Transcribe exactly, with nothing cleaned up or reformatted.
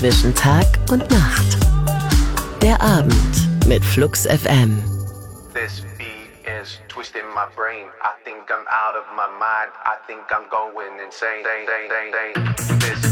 zwischen Tag und Nacht. Der Abend mit Flux F M. This beat is twisting my brain. I think I'm out of my mind. I think I'm going insane. This